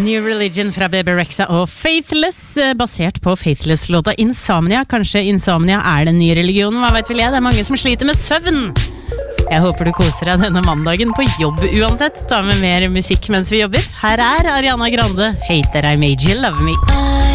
New Religion fra Bebe Rexha og Faithless, basert på Faithless-låta Insomnia. Kanskje Insomnia er den nye religionen, hva vet vel jeg? Det er mange som sliter med søvn. Jeg håper du koser deg denne mandagen på jobb uansett. Ta med mer musikk mens vi jobber. Her er Ariana Grande, Hate That I Made You Love Me.